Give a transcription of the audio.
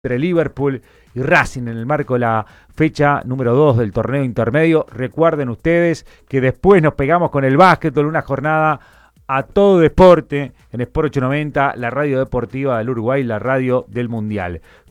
entre Liverpool y Racing en el marco de la fecha número 2 del torneo intermedio. Recuerden ustedes que después nos pegamos con el básquetbol, una jornada a todo deporte en Sport 890, la radio deportiva del Uruguay, la radio del Mundial.